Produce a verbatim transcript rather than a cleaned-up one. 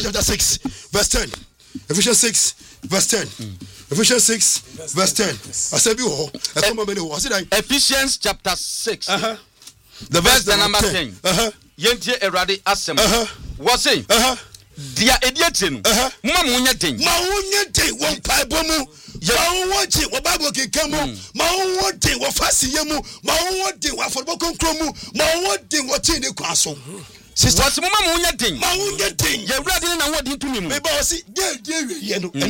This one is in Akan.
chapter six, verse ten. Ephesians six, verse ten. Mm. Ephesians six, verse ten. I said, you Ephesians chapter six, uh-huh. the verse the number ten. Uh-huh. Yentie erade asem. Uh-huh. Was saying, uh-huh. Dia ediatin. Uh-huh. Mama unya ten. Ma unya ten. One pipe bomu. Ma unya wa Bible kikamu. Ma unya wa fasi yemu. Ma unya wa football konkromu. Ma unya wa chini kwaso. Sister, what's mama unya ten? Ma unya ten. You ready na what into me? Me ba si je je ye no.